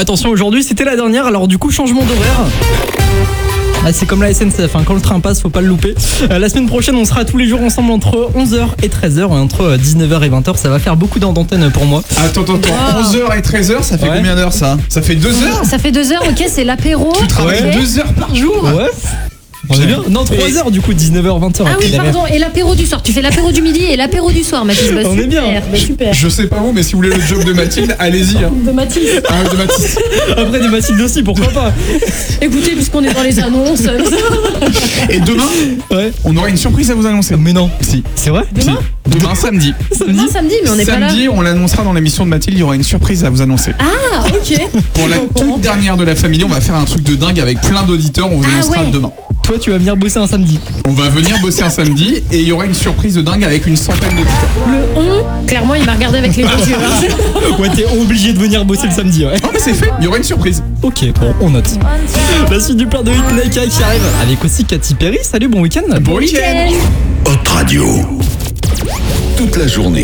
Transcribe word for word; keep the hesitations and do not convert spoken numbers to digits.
attention, aujourd'hui c'était la dernière, alors du coup changement d'horaire. Ah, c'est comme la S N C F, hein. Quand le train passe, faut pas le louper. Euh, la semaine prochaine, on sera tous les jours ensemble entre onze heures et treize heures, et entre dix-neuf heures et vingt heures, ça va faire beaucoup d'heures d'antenne pour moi. Attends, attends, attends, Wow. onze heures et treize heures, ça fait Ouais. combien d'heures ça? Ça fait deux heures? Ça fait deux heures, ok, c'est l'apéro. Tu travailles ok. deux heures par jour? Ouais. On est bien. Non, trois heures du coup, dix-neuf heures, vingt heures. Ah oui, pardon, et l'apéro du soir. Tu fais l'apéro du midi et l'apéro du soir, Mathis. Bah, On est super, bien. bah, super. Je sais pas vous, mais si vous voulez le job de Mathilde, allez-y. Hein. De Mathis. Ah, de Mathis. Après des Mathilde aussi, pourquoi pas. Écoutez, puisqu'on est dans les annonces. Et demain, Ouais. on aura une surprise à vous annoncer. Mais non. Si. C'est vrai? Demain Si. Demain, samedi. Non, samedi, mais on n'est pas là. Samedi, on l'annoncera dans l'émission de Mathilde, il y aura une surprise à vous annoncer. Ah, ok. Pour la toute dernière de la famille, on va faire un truc de dingue avec plein d'auditeurs, on vous Ah annoncera ouais. demain. Toi, tu vas venir bosser un samedi. On va venir bosser un samedi et il y aura une surprise de dingue avec une centaine d'auditeurs. Le on, clairement, il m'a regardé avec les deux yeux. hein. Ouais, t'es obligé de venir bosser le samedi, ouais. Non mais c'est fait, il y aura une surprise. Ok, bon, on note. La suite du plein de hit Naika qui arrive avec aussi Katy Perry. Salut, bon week-end. Bon week-end. Hot Radio. Toute la journée,